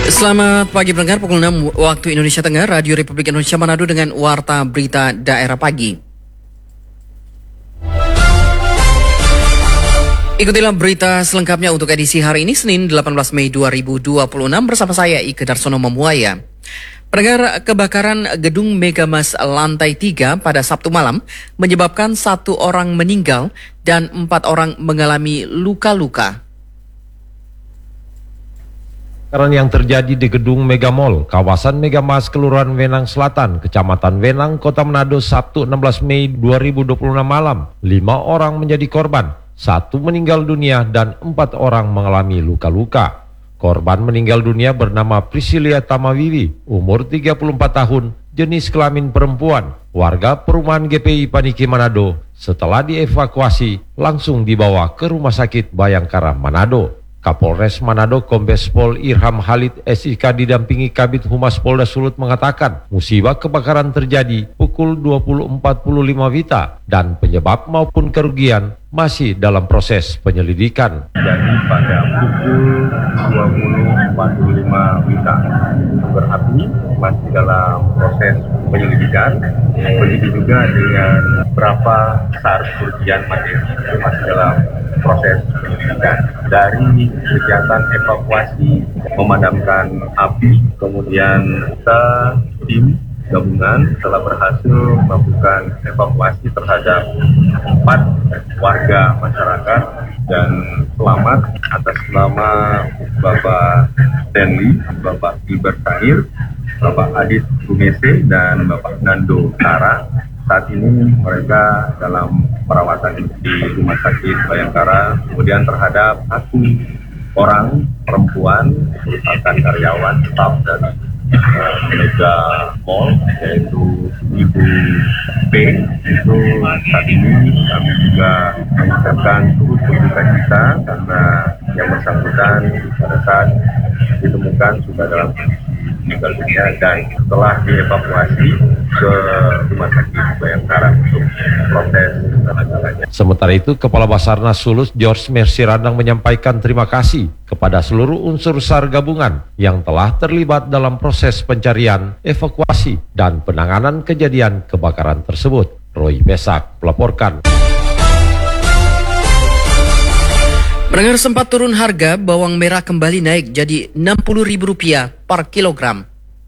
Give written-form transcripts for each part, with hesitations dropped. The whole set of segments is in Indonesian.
Selamat pagi pendengar, pukul 6 waktu Indonesia Tengah, Radio Republik Indonesia Manado dengan Warta Berita Daerah Pagi. Ikutilah berita selengkapnya untuk edisi hari ini, Senin 18 Mei 2026 bersama saya Ike Darsono Memuaya. Pendengar, kebakaran gedung Megamas lantai 3 pada Sabtu malam menyebabkan 1 orang meninggal dan 4 orang mengalami luka-luka. Kebakaran yang terjadi di gedung Mega Mall, kawasan Megamas, Kelurahan Wenang Selatan, Kecamatan Wenang, Kota Manado, Sabtu 16 Mei 2026 malam. 5 orang menjadi korban, 1 meninggal dunia dan 4 orang mengalami luka-luka. Korban meninggal dunia bernama Priscilia Tamawiwi, umur 34 tahun, jenis kelamin perempuan, warga perumahan GPI Paniki Manado. Setelah dievakuasi, langsung dibawa ke Rumah Sakit Bayangkara Manado. Kapolres Manado Kombes Pol Irham Halid SIK didampingi Kabid Humas Polda Sulut mengatakan musibah kebakaran terjadi pukul 20.45 WITA dan penyebab maupun kerugian masih dalam proses penyelidikan. Jadi pada pukul 20.45 WITA sumber api masih dalam proses penyelidikan. Begitu juga dengan berapa besar kerugian materi masih dalam proses penyelidikan. Dari kegiatan evakuasi memadamkan api, kemudian kita tim gabungan telah berhasil melakukan evakuasi terhadap 4 warga masyarakat dan selamat atas nama Bapak Stanley, Bapak Gilbert Tahir, Bapak Adit Gumese dan Bapak Nando Tara. Saat ini mereka dalam perawatan di Rumah Sakit Bayangkara. Kemudian terhadap 1 orang perempuan merupakan karyawan staf dari Mega Mall, yaitu Ibu P. Itu saat ini kami juga mengucapkan turut berduka cita karena yang bersangkutan pada saat ditemukan sudah dalam kondisi meninggal dunia dan setelah dievakuasi ke Rumah Sakit Bayangkara untuk proses lanjutannya. Sementara itu, Kepala Basarnas Sulut George Mercy Radang menyampaikan terima kasih kepada seluruh unsur SAR gabungan yang telah terlibat dalam proses pencarian, evakuasi, dan penanganan kejadian kebakaran tersebut. Roy Besak melaporkan. Pendengar, sempat turun harga, bawang merah kembali naik jadi Rp60.000 per kilogram.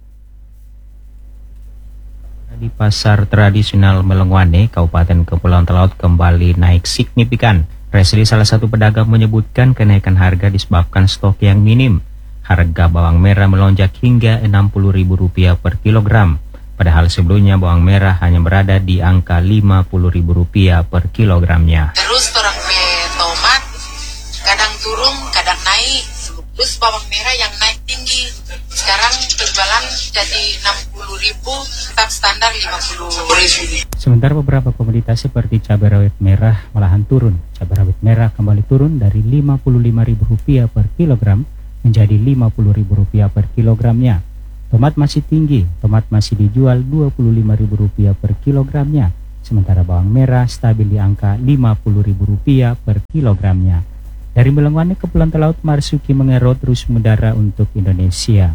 Di pasar tradisional Melengwane, Kabupaten Kepulauan Talaut kembali naik signifikan. Resli salah satu pedagang menyebutkan kenaikan harga disebabkan stok yang minim. Harga bawang merah melonjak hingga Rp60.000 per kilogram. Padahal sebelumnya bawang merah hanya berada di angka Rp50.000 per kilogramnya. Terus orang tomat kadang turun, kadang naik. Terus bawang merah yang naik tinggi. Sekarang penjualan jadi Rp60.000, tetap standar Rp50.000. Sementara beberapa komoditas seperti cabai rawit merah malahan turun. Cabai rawit merah kembali turun dari Rp55.000 per kilogram menjadi Rp50.000 per kilogramnya. Tomat masih tinggi, tomat masih dijual Rp25.000 per kilogramnya. Sementara bawang merah stabil di angka Rp50.000 per kilogramnya. Dari Melengwane, Kepulauan Talaut, Marsuki Mengerot terus mengudara untuk Indonesia.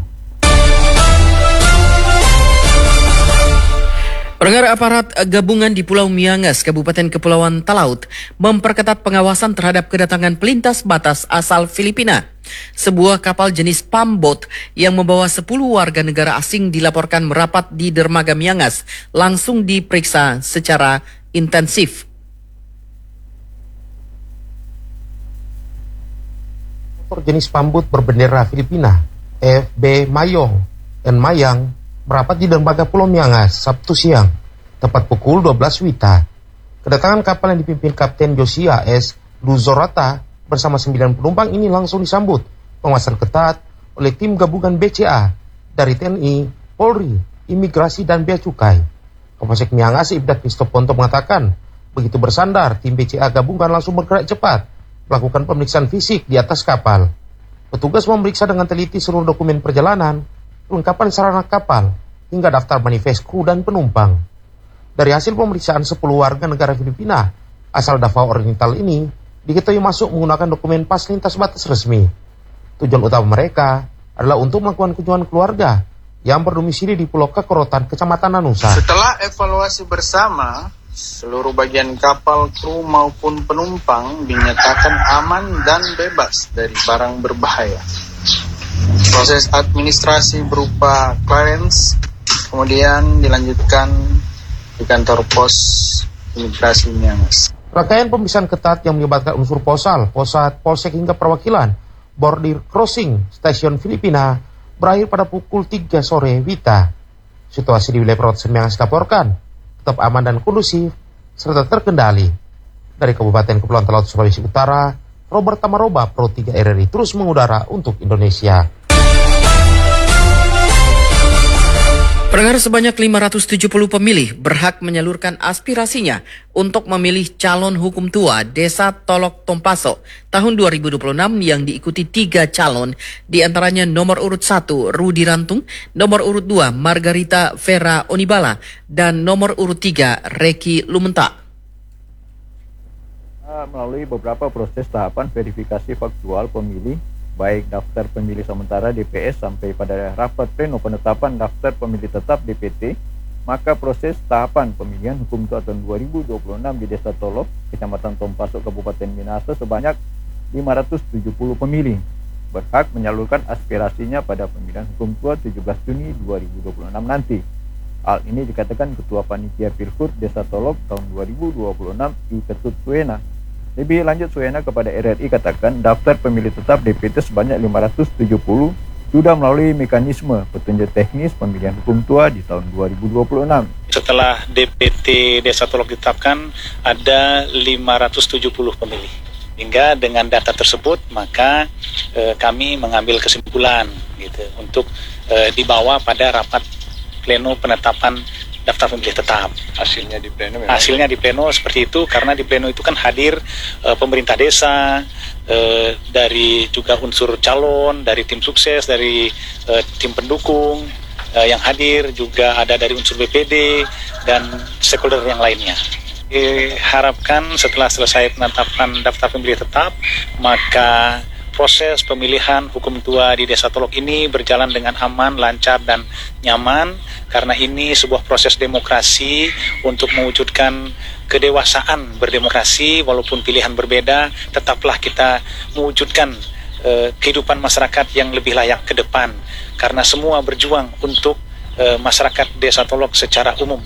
Pendengar, aparat gabungan di Pulau Miangas, Kabupaten Kepulauan Talaut memperketat pengawasan terhadap kedatangan pelintas batas asal Filipina. Sebuah kapal jenis pump yang membawa 10 warga negara asing dilaporkan merapat di dermaga Miangas, langsung diperiksa secara intensif. Jenis pambut berbendera Filipina, FB Mayong dan Mayang, merapat di dermaga Pulau Miangas Sabtu siang, tepat pukul 12 WITA. Kedatangan kapal yang dipimpin Kapten Josia S. Luzorata bersama 9 penumpang ini langsung disambut pengawasan ketat oleh tim gabungan BCA dari TNI, Polri, Imigrasi, dan Bea Cukai. Kapolsek Miangas Ibdat Kristoponto mengatakan, begitu bersandar, tim BCA gabungan langsung bergerak cepat melakukan pemeriksaan fisik di atas kapal. Petugas memeriksa dengan teliti seluruh dokumen perjalanan, kelengkapan sarana kapal, hingga daftar manifest kru dan penumpang. Dari hasil pemeriksaan 10 warga negara Filipina asal Davao Oriental ini diketahui masuk menggunakan dokumen pas lintas batas resmi. Tujuan utama mereka adalah untuk melakukan kunjungan keluarga yang berdomisili di Pulau Kekorotan, Kecamatan Nanusa. Setelah evaluasi bersama, seluruh bagian kapal, kru maupun penumpang dinyatakan aman dan bebas dari barang berbahaya. Proses administrasi berupa clearance kemudian dilanjutkan di kantor pos imigrasi Miangas. Rangkaian pemeriksaan ketat yang melibatkan unsur Posal, Posat, Polsek hingga perwakilan border crossing stasiun Filipina berakhir pada pukul 3 sore WITA. Situasi di wilayah perbatasan Miangas dilaporkan tetap aman dan kondusif serta terkendali. Dari Kabupaten Kepulauan Talaut, Sulawesi Utara, Robert Tamaroba, Pro 3 RRI terus mengudara untuk Indonesia. Pendengar, sebanyak 570 pemilih berhak menyalurkan aspirasinya untuk memilih calon hukum tua Desa Tolok Tompaso tahun 2026 yang diikuti 3 calon, diantaranya nomor urut 1 Rudi Rantung, nomor urut 2 Margarita Vera Onibala, dan nomor urut 3 Reki Lumenta. Melalui beberapa proses tahapan verifikasi faktual pemilih, baik daftar pemilih sementara DPS sampai pada rapat pleno penetapan daftar pemilih tetap DPT, maka proses tahapan pemilihan hukum tua tahun 2026 di Desa Tolok, Kecamatan Tompaso, Kabupaten Minahasa sebanyak 570 pemilih berhak menyalurkan aspirasinya pada pemilihan hukum tua 17 Juni 2026 nanti. Hal ini dikatakan Ketua Panitia Pilhur Desa Tolok tahun 2026 I Ketut Suena. Lebih lanjut, Suena kepada RRI katakan daftar pemilih tetap DPT sebanyak 570 sudah melalui mekanisme petunjuk teknis pemilihan hukum tua di tahun 2026. Setelah DPT Desa Tolok ditetapkan, ada 570 pemilih. Hingga dengan data tersebut, maka kami mengambil kesimpulan gitu, untuk dibawa pada rapat pleno penetapan daftar pemilih tetap. Hasilnya di pleno seperti itu, karena di pleno itu kan hadir pemerintah desa, dari juga unsur calon, dari tim sukses, dari tim pendukung yang hadir, juga ada dari unsur BPD dan stakeholder yang lainnya. Diharapkan setelah selesai penetapan daftar pemilih tetap, maka proses pemilihan hukum tua di Desa Tolok ini berjalan dengan aman, lancar, dan nyaman, karena ini sebuah proses demokrasi untuk mewujudkan kedewasaan berdemokrasi. Walaupun pilihan berbeda, tetaplah kita mewujudkan kehidupan masyarakat yang lebih layak ke depan, karena semua berjuang untuk masyarakat Desa Tolok secara umum.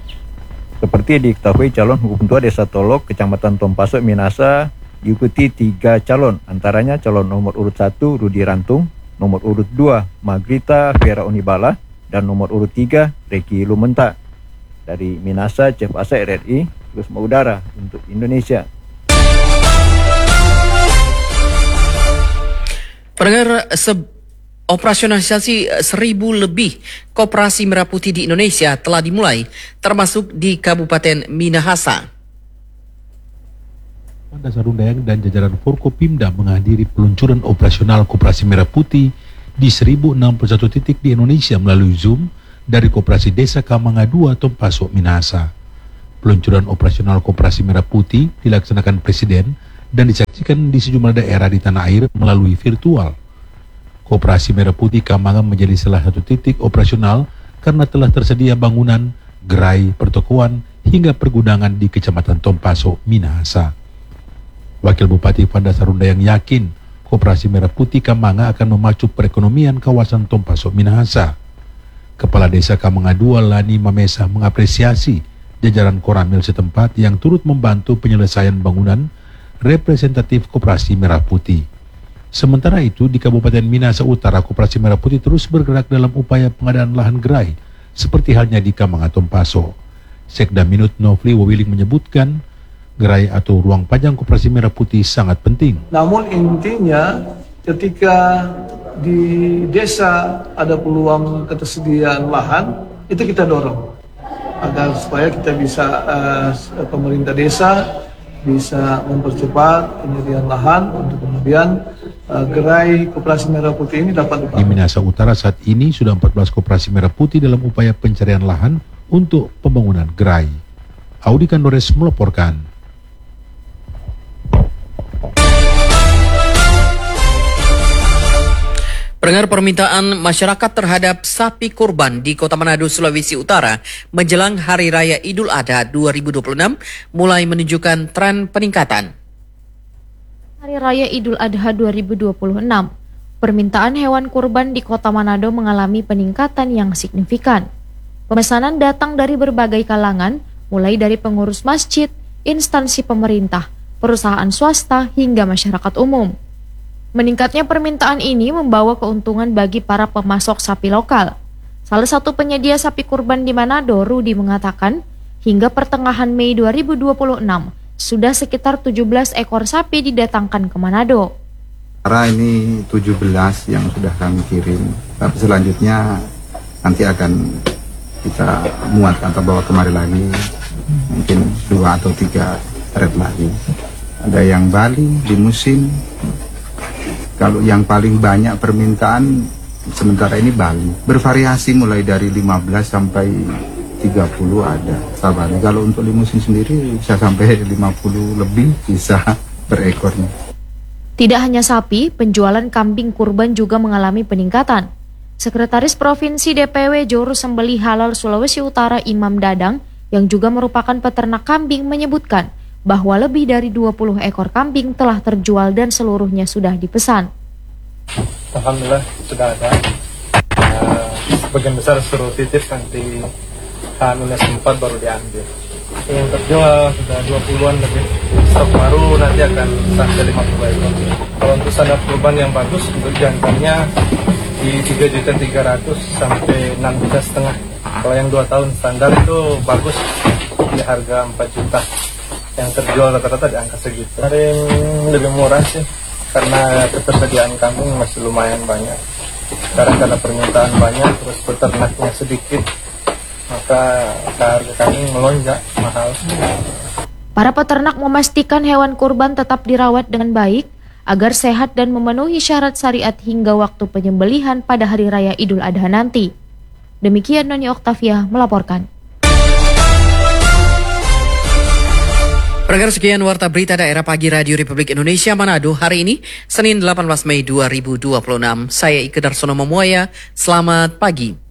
Seperti diketahui, calon hukum tua Desa Tolok, Kecamatan Tompaso, Minahasa diikuti 3 calon, antaranya calon nomor urut 1 Rudi Rantung, nomor urut 2 Margarita Vera Onibala, dan nomor urut 3 Reki Lumenta. Dari Minahasa, Chef Asa RRI terus mengudara untuk Indonesia. Pendengar, operasionalisasi 1.000 lebih koperasi merah putih di Indonesia telah dimulai, termasuk di Kabupaten Minahasa. Dasarundayang dan jajaran Forkopimda menghadiri peluncuran operasional Koperasi Merah Putih di 1061 titik di Indonesia melalui Zoom dari Koperasi Desa Kamanga 2 Tompaso, Minahasa. Peluncuran operasional Koperasi Merah Putih dilaksanakan Presiden dan disaksikan di sejumlah daerah di tanah air melalui virtual. Koperasi Merah Putih Kamanga menjadi salah satu titik operasional karena telah tersedia bangunan, gerai, pertokoan, hingga pergudangan di Kecamatan Tompaso, Minahasa. Wakil Bupati Pandasarundayang yakin Koperasi Merah Putih Kamanga akan memacu perekonomian kawasan Tompaso, Minahasa. Kepala Desa Kamanga 2 Lani Mamesa mengapresiasi jajaran Koramil setempat yang turut membantu penyelesaian bangunan representatif Koperasi Merah Putih. Sementara itu, di Kabupaten Minahasa Utara, Koperasi Merah Putih terus bergerak dalam upaya pengadaan lahan gerai, seperti halnya di Kamanga Tompaso. Sekda Minut Novli Wawiling menyebutkan, gerai atau ruang pajang Koperasi Merah Putih sangat penting. Namun intinya ketika di desa ada peluang ketersediaan lahan, itu kita dorong agar supaya kita bisa pemerintah desa bisa mempercepat penyediaan lahan untuk kemudian gerai Koperasi Merah Putih ini dapat dibangun. Di Minahasa Utara saat ini sudah 14 Koperasi Merah Putih dalam upaya pencarian lahan untuk pembangunan gerai. Audi Kandores melaporkan. Pendengar, permintaan masyarakat terhadap sapi kurban di Kota Manado, Sulawesi Utara menjelang Hari Raya Idul Adha 2026 mulai menunjukkan tren peningkatan. Hari Raya Idul Adha 2026, permintaan hewan kurban di Kota Manado mengalami peningkatan yang signifikan. Pemesanan datang dari berbagai kalangan, mulai dari pengurus masjid, instansi pemerintah, perusahaan swasta, hingga masyarakat umum. Meningkatnya permintaan ini membawa keuntungan bagi para pemasok sapi lokal. Salah satu penyedia sapi kurban di Manado, Rudi, mengatakan hingga pertengahan Mei 2026 sudah sekitar 17 ekor sapi didatangkan ke Manado. Karena ini 17 yang sudah kami kirim, tapi selanjutnya nanti akan kita muat atau bawa kemari lagi, mungkin 2 atau 3 red lagi. Ada yang Bali di musim. Kalau yang paling banyak permintaan sementara ini Bali. Bervariasi mulai dari 15 sampai 30 ada. Sabari. Kalau untuk limusin sendiri bisa sampai 50 lebih bisa berekornya. Tidak hanya sapi, penjualan kambing kurban juga mengalami peningkatan. Sekretaris Provinsi DPW Juru Sembelih Halal Sulawesi Utara Imam Dadang yang juga merupakan peternak kambing menyebutkan bahwa lebih dari 20 ekor kambing telah terjual dan seluruhnya sudah dipesan. Alhamdulillah sudah ada. Sebagian besar suruh titip, nanti H-4 baru diambil. Yang terjual sudah 20-an lebih. Stok baru nanti akan sampai 50 ekor. Kalau untuk standar kurban yang bagus, untuk jantannya di 3.300.000 sampai 6,5 juta. Kalau yang 2 tahun standar itu bagus di harga 4 juta. Yang terjual rata-rata di angka segitu. Kemarin lebih murah sih, karena ketersediaan kambing masih lumayan banyak. Sekarang karena permintaan banyak, terus peternaknya sedikit, maka harga kambing melonjak mahal. Para peternak memastikan hewan kurban tetap dirawat dengan baik agar sehat dan memenuhi syarat syariat hingga waktu penyembelihan pada Hari Raya Idul Adha nanti. Demikian Noni Oktavia melaporkan. Pendengar, sekian Warta Berita Daerah Pagi Radio Republik Indonesia Manado hari ini, Senin 18 Mei 2026. Saya Ike Darsono Memuaya, selamat pagi.